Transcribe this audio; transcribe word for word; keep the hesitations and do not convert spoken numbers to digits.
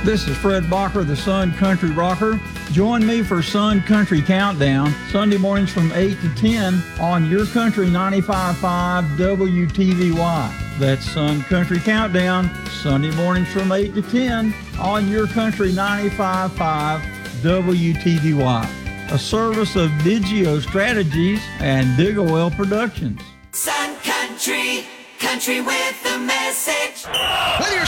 This is Fred Bacher, the Sun Country Rocker. Join me for Sun Country Countdown, Sunday mornings from eight to ten on Your Country ninety-five point five W T V Y. That's Sun Country Countdown, Sunday mornings from eight to ten on Your Country ninety-five point five W T V Y. A service of Digio Strategies and Dig Oil Productions. Sun Country, country with a message. Whether you're